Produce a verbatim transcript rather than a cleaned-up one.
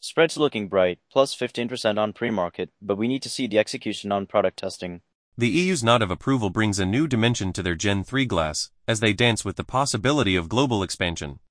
Spread's looking bright, plus fifteen percent on pre-market, but we need to see the execution on product testing. The E U's nod of approval brings a new dimension to their Gen three glass, as they dance with the possibility of global expansion.